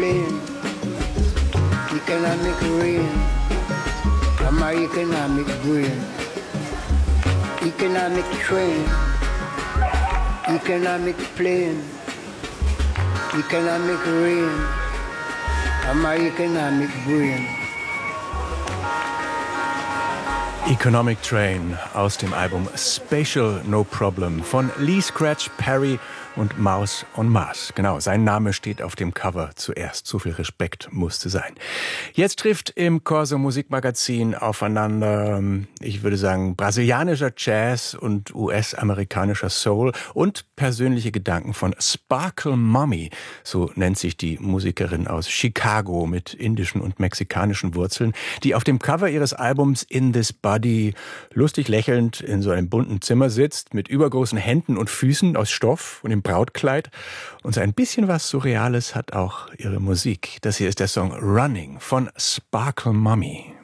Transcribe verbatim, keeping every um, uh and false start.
plane. Economic rain. I'm my economic brain. Economic train. Economic plane. Economic rain. I'm my economic brain. Economic Train aus dem Album Spatial No Problem von Lee Scratch Perry und Mouse on Mars. Genau, sein Name steht auf dem Cover zuerst. So viel Respekt musste sein. Jetzt trifft im Corso Musikmagazin aufeinander, ich würde sagen, brasilianischer Jazz und U S-amerikanischer Soul und persönliche Gedanken von Sparkle Mommy. So nennt sich die Musikerin aus Chicago mit indischen und mexikanischen Wurzeln, die auf dem Cover ihres Albums In This Body lustig lächelnd in so einem bunten Zimmer sitzt, mit übergroßen Händen und Füßen aus Stoff und im Brautkleid. Und so ein bisschen was Surreales hat auch ihre Musik. Das hier ist der Song Running von Sparkle Mommy.